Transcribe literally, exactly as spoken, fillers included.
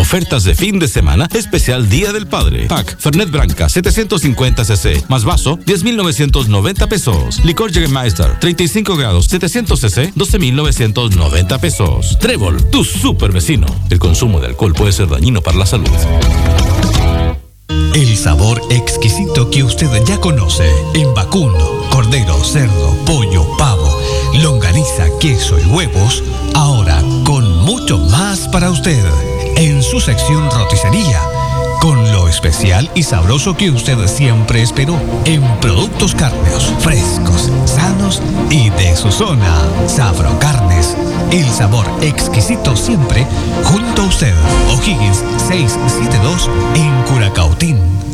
Ofertas de fin de semana, especial Día del Padre. Pack Fernet Branca setecientos cincuenta centilitros, más vaso, diez mil novecientos noventa pesos. Licor Jägermeister, treinta y cinco grados, setecientos centilitros, doce mil novecientos noventa pesos. Trébol, tu super vecino. El consumo de alcohol puede ser dañino para la salud. El sabor exquisito que usted ya conoce en vacuno, cordero, cerdo, pollo, pavo, longaniza, queso y huevos, ahora con mucho más para usted en su sección roticería, con lo especial y sabroso que usted siempre esperó en productos cárneos, frescos, sanos y de su zona. Sabro Carnes, el sabor exquisito siempre junto a usted. O'Higgins seiscientos setenta y dos en Curacautín.